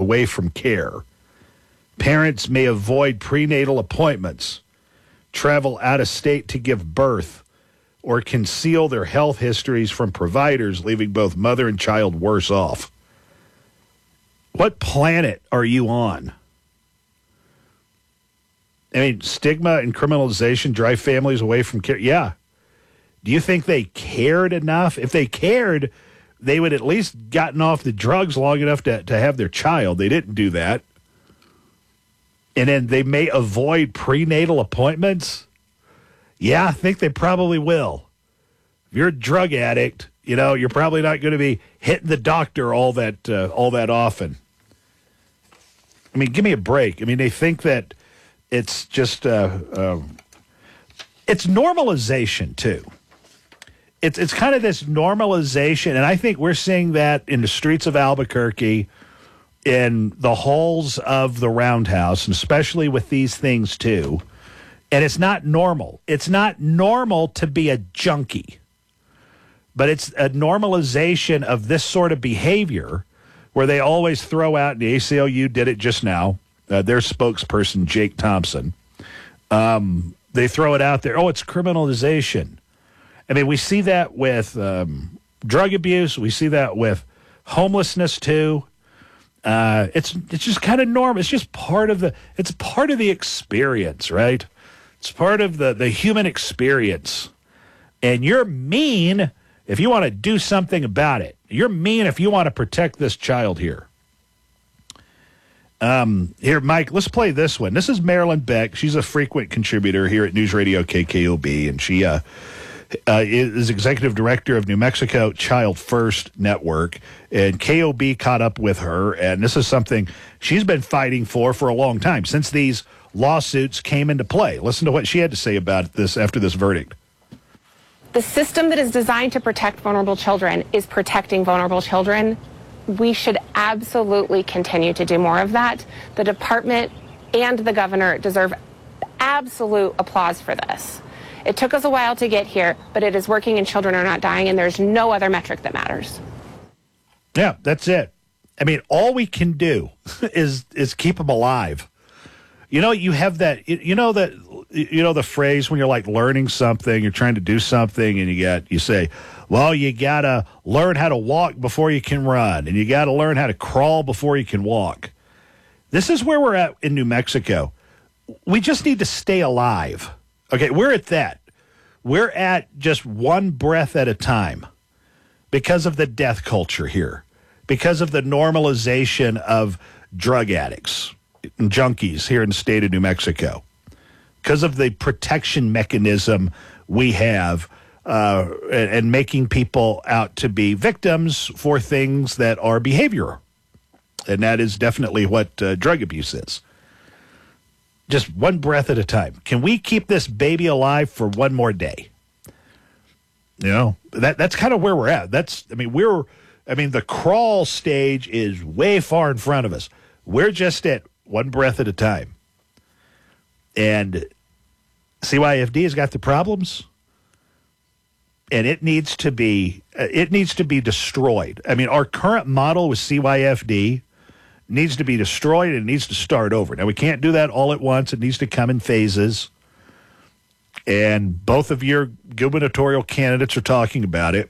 away from care. Parents may avoid prenatal appointments, travel out of state to give birth, or conceal their health histories from providers, leaving both mother and child worse off. What planet are you on? I mean, stigma and criminalization drive families away from care. Yeah. Do you think they cared enough? If they cared, they would at least gotten off the drugs long enough to have their child. They didn't do that. And then they may avoid prenatal appointments. Yeah, I think they probably will. If you're a drug addict, you're probably not going to be hitting the doctor all that often. I mean, give me a break. I mean, they think that it's just it's normalization too. It's kind of this normalization, and I think we're seeing that in the streets of Albuquerque, in the halls of the Roundhouse, and especially with these things too. And it's not normal. It's not normal to be a junkie, but it's a normalization of this sort of behavior where they always throw out, and the ACLU did it just now, their spokesperson, Jake Thompson, they throw it out there. Oh, it's criminalization. I mean, we see that with drug abuse. We see that with homelessness too. It's just kind of normal. It's just part of the experience, right? It's part of the human experience. And you're mean if you want to do something about it. You're mean if you want to protect this child here. Here, Mike, let's play this one. This is Marilyn Beck. She's a frequent contributor here at News Radio KKOB, and she is executive director of New Mexico Child First Network. And KOB caught up with her, and this is something she's been fighting for a long time, since these lawsuits came into play. Listen to what she had to say about this after this verdict. The system that is designed to protect vulnerable children is protecting vulnerable children. We should absolutely continue to do more of that. The department and the governor deserve absolute applause for this. It took us a while to get here, but it is working and children are not dying, and there's no other metric that matters. Yeah, that's it. I mean, all we can do is keep them alive. You have that, the phrase when you're like learning something, you're trying to do something, and you say, well, you got to learn how to walk before you can run, and you got to learn how to crawl before you can walk. This is where we're at in New Mexico. We just need to stay alive. Okay, we're at that. We're at just one breath at a time because of the death culture here, because of the normalization of drug addicts and junkies here in the state of New Mexico, because of the protection mechanism we have and making people out to be victims for things that are behavioral. And that is definitely what drug abuse is. Just one breath at a time. Can we keep this baby alive for one more day? That's kind of where we're at. The crawl stage is way far in front of us. We're just at one breath at a time. And CYFD has got the problems, and it needs to be destroyed. I mean, our current model with CYFD needs to be destroyed, and it needs to start over. Now, we can't do that all at once. It needs to come in phases. And both of your gubernatorial candidates are talking about it,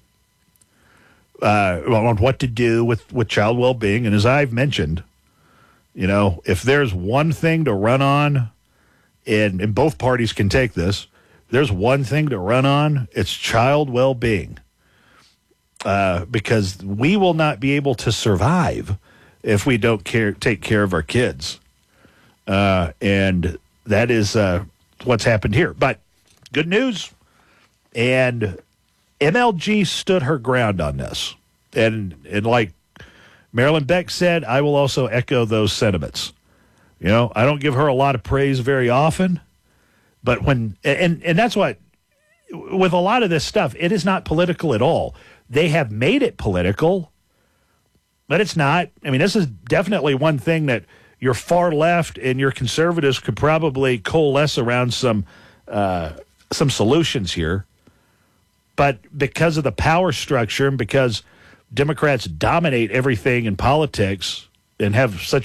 on what to do with child well-being. And as I've mentioned, if there's one thing to run on, and both parties can take this, there's one thing to run on, it's child well-being. Because we will not be able to survive if we don't take care of our kids. And that is what's happened here. But good news, and MLG stood her ground on this. And like Marilyn Beck said, I will also echo those sentiments. I don't give her a lot of praise very often, but and that's what, with a lot of this stuff, it is not political at all. They have made it political, but it's not. I mean, this is definitely one thing that your far left and your conservatives could probably coalesce around some solutions here. But because of the power structure and because Democrats dominate everything in politics and have such